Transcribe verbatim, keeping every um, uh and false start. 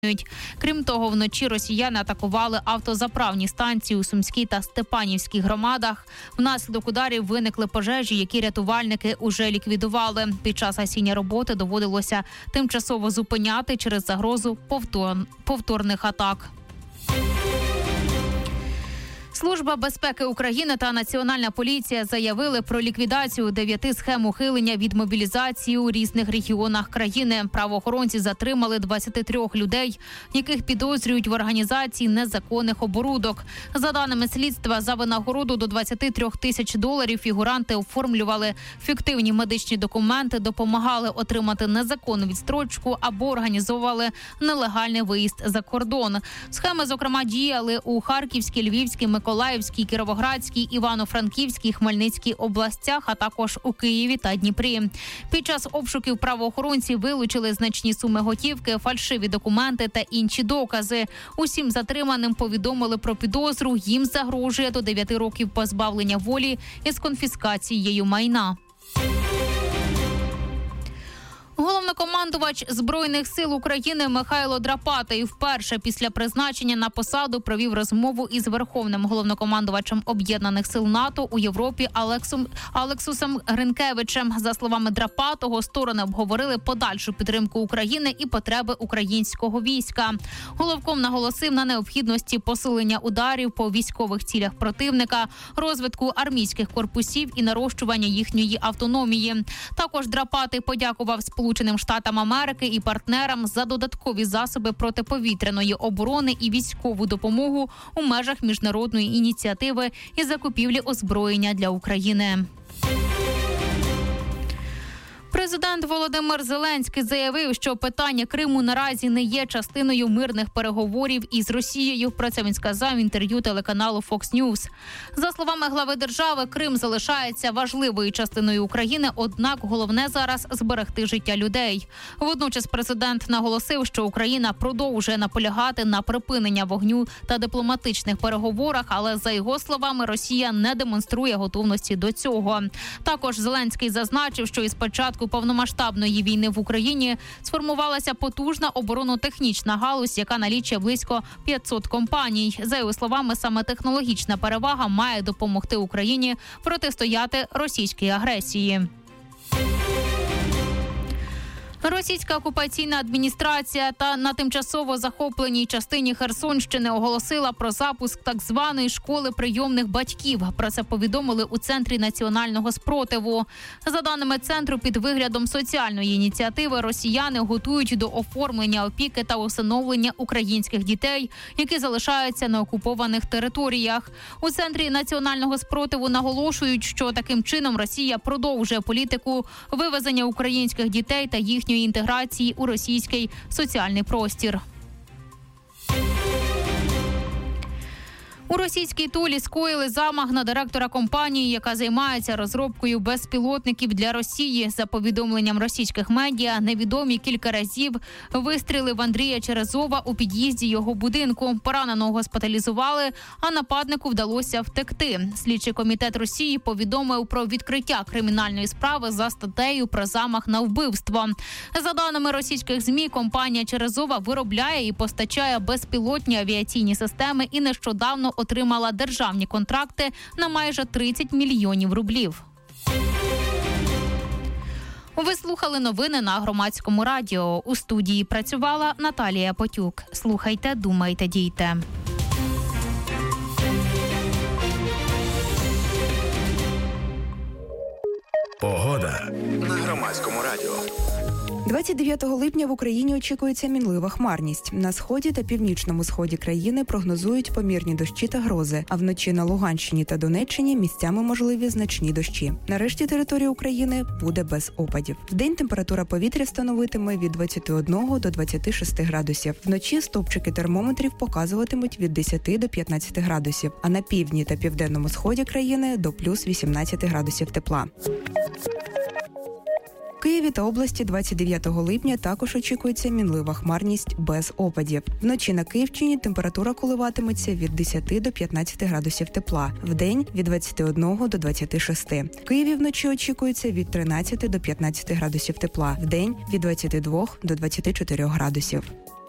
Крім того, вночі росіяни атакували автозаправні станції у Сумській та Степанівській громадах. Внаслідок ударів виникли пожежі, які рятувальники уже ліквідували. Під час гасіння роботи доводилося тимчасово зупиняти через загрозу повтор... повторних атак. Служба безпеки України та Національна поліція заявили про ліквідацію дев'яти схем ухилення від мобілізації у різних регіонах країни. Правоохоронці затримали двадцять три людей, яких підозрюють в організації незаконних оборудок. За даними слідства, за винагороду до двадцять три тисяч доларів фігуранти оформлювали фіктивні медичні документи, допомагали отримати незаконну відстрочку або організовували нелегальний виїзд за кордон. Схеми, зокрема, діяли у Харківській, Львівській, Миколаївській, Кіровоградській, Івано-Франківській, Хмельницькій областях, а також у Києві та Дніпрі. Під час обшуків правоохоронці вилучили значні суми готівки, фальшиві документи та інші докази. Усім затриманим повідомили про підозру. Їм загрожує до дев'яти років позбавлення волі із конфіскацією майна. Головнокомандувач Збройних сил України Михайло Драпатий вперше після призначення на посаду провів розмову із верховним головнокомандувачем Об'єднаних сил НАТО у Європі Алексом, Алексусом Гринкевичем. За словами Драпатого, сторони обговорили подальшу підтримку України і потреби українського війська. Головком наголосив на необхідності посилення ударів по військових цілях противника, розвитку армійських корпусів і нарощування їхньої автономії. Також Драпатий подякував Сполученим Штатам Америки і партнерам за додаткові засоби протиповітряної оборони і військову допомогу у межах міжнародної ініціативи із закупівлі озброєння для України. Президент Володимир Зеленський заявив, що питання Криму наразі не є частиною мирних переговорів із Росією. Про це він сказав в інтерв'ю телеканалу Fox News. За словами глави держави, Крим залишається важливою частиною України, однак головне зараз – зберегти життя людей. Водночас президент наголосив, що Україна продовжує наполягати на припинення вогню та дипломатичних переговорах, але, за його словами, Росія не демонструє готовності до цього. Також Зеленський зазначив, що із початку повномасштабної війни в Україні сформувалася потужна оборонно-технічна галузь, яка налічує близько п'ятсот компаній. За його словами, саме технологічна перевага має допомогти Україні протистояти російській агресії. Російська окупаційна адміністрація та на тимчасово захопленій частині Херсонщини оголосила про запуск так званої школи прийомних батьків. Про це повідомили у Центрі національного спротиву. За даними центру, під виглядом соціальної ініціативи росіяни готують до оформлення опіки та усиновлення українських дітей, які залишаються на окупованих територіях. У Центрі національного спротиву наголошують, що таким чином Росія продовжує політику вивезення українських дітей та їхніх інтеграції у російський соціальний простір. У російській Тулі скоїли замах на директора компанії, яка займається розробкою безпілотників для Росії. За повідомленням російських медіа, невідомі кілька разів вистрілив Андрія Черезова у під'їзді його будинку. Пораненого госпіталізували, а нападнику вдалося втекти. Слідчий комітет Росії повідомив про відкриття кримінальної справи за статтею про замах на вбивство. За даними російських ЗМІ, компанія Черезова виробляє і постачає безпілотні авіаційні системи і нещодавно отримала державні контракти на майже тридцять мільйонів рублів. Ви слухали новини на Громадському радіо. У студії працювала Наталія Потюк. Слухайте, думайте, дійте. Погода на Громадському радіо. двадцять дев'ятого липня в Україні очікується мінлива хмарність. На сході та північному сході країни прогнозують помірні дощі та грози, а вночі на Луганщині та Донеччині місцями можливі значні дощі. На решті території України буде без опадів. Вдень температура повітря становитиме від двадцяти одного до двадцяти шести градусів. Вночі стовпчики термометрів показуватимуть від десяти до п'ятнадцяти градусів, а на півдні та південному сході країни до плюс вісімнадцяти градусів тепла. В Києві та області двадцять дев'ятого липня також очікується мінлива хмарність без опадів. Вночі на Київщині температура коливатиметься від десяти до п'ятнадцяти градусів тепла, вдень від двадцяти одного до двадцяти шести. В Києві вночі очікується від тринадцяти до п'ятнадцяти градусів тепла, вдень від двадцяти двох до двадцяти чотирьох градусів.